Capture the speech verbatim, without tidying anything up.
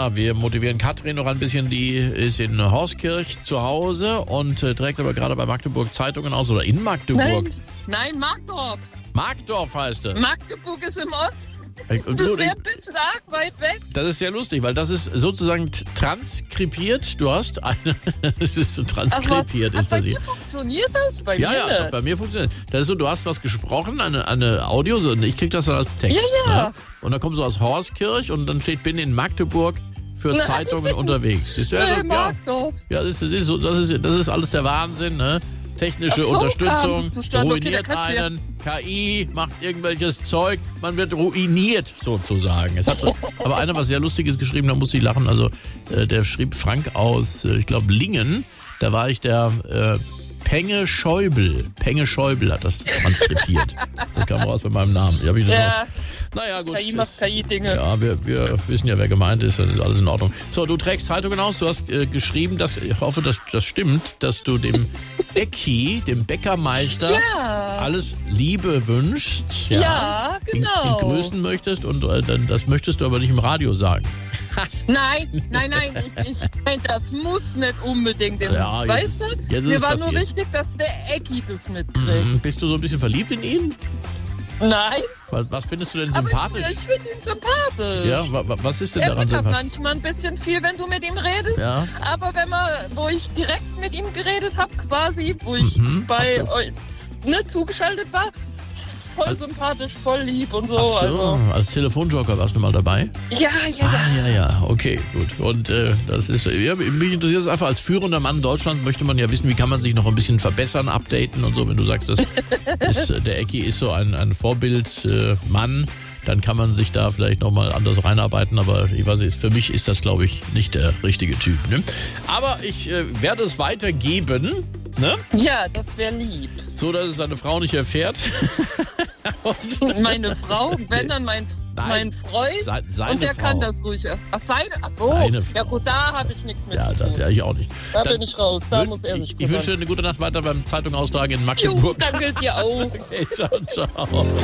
Ja, wir motivieren Katrin noch ein bisschen. Die ist in Horskirch zu Hause und äh, trägt aber gerade bei Magdeburg Zeitungen aus. Oder in Magdeburg. Nein, nein, Markdorf. Markdorf heißt es. Magdeburg ist im Osten. Und Das du- wäre ein bisschen arg weit weg. Das ist sehr lustig, weil das ist sozusagen t- transkribiert. Du hast eine. Es ist transkribiert, Ach, was, ist ach, das bei hier. dir funktioniert das? Bei Ja, mir ja, nicht. bei mir funktioniert das. Das ist so, du hast was gesprochen, eine, eine Audio, so, und ich krieg das dann als Text. Ja, ja. Ne? Und dann kommst du aus Horskirch und dann steht, bin in Magdeburg für Nein. Zeitungen unterwegs. Siehst du, Nee, also, ja, Markdorf. ja, das, ist, das, ist so, das, ist, das ist alles der Wahnsinn, ne? Technische Ach so, Unterstützung kam zustande. Okay, ruiniert da kannst du ja- einen, K I macht irgendwelches Zeug, man wird ruiniert sozusagen. Es hat aber einer was sehr Lustiges geschrieben, da muss ich lachen. Also äh, der schrieb Frank aus, äh, ich glaube Lingen, da war ich der äh, Penge Schäuble. Penge Schäuble hat das transkribiert. Das kam raus bei meinem Namen. Wie hab ich das Ja, auch? Naja, gut. K I das- macht K I-Dinge. ja, wir, wir wissen ja, wer gemeint ist, das ist alles in Ordnung. So, du trägst Zeitungen aus, du hast äh, geschrieben, dass, ich hoffe, dass das stimmt, dass du dem Ecki, dem Bäckermeister, Ja. alles Liebe wünschst. Ja, Ja, ihn- genau. Ihn grüßen möchtest und äh, dann, das möchtest du aber nicht im Radio sagen. Nein, nein, nein, ich, ich mein, das muss nicht unbedingt. Im, Ja, jetzt weißt ist- du? jetzt ist Mir es war nur passiert. wichtig, dass der Ecki das mitkriegt. Hm, bist du so ein bisschen verliebt in ihn? Nein, Was, was findest du denn aber sympathisch? ich, ich finde ihn sympathisch. ja, wa, wa, was ist denn Er daran bittert sympathisch? manchmal ein bisschen viel, wenn du mit ihm redest. Ja, Aber wenn man, wo ich direkt mit ihm geredet habe, quasi, wo ich Mhm, bei ach so. euch ne, zugeschaltet war, voll sympathisch, voll lieb und so. ach so, Also, als Telefonjoker warst du mal dabei? ja, ja, Ah, ja. ja, ja, okay, gut. Und äh, das ist, ja, mich interessiert es einfach, als führender Mann Deutschlands möchte man ja wissen, wie kann man sich noch ein bisschen verbessern, updaten und so. Wenn du sagst, das ist, äh, der Ecki ist so ein, ein Vorbildmann, äh, Mann, dann kann man sich da vielleicht nochmal anders reinarbeiten. Aber ich weiß nicht, für mich ist das, glaube ich, nicht der richtige Typ. Ne? Aber ich äh, werde es weitergeben, ne? Ja, das wäre lieb. So dass es seine Frau nicht erfährt. Und Meine Frau, wenn dann mein, Nein, mein Freund. se- seine Und der Frau. kann das ruhig. Ach, seine? Ach so. Seine Frau. Ja gut, da habe ich nichts mit Ja, zu das tun. ja ich auch nicht. Da Dann bin ich raus. Da wün- muss er sich ich, ich wünsche dir eine gute Nacht weiter beim Zeitung austragen in Jo, Magdeburg. danke dir auch. Okay, ciao, ciao.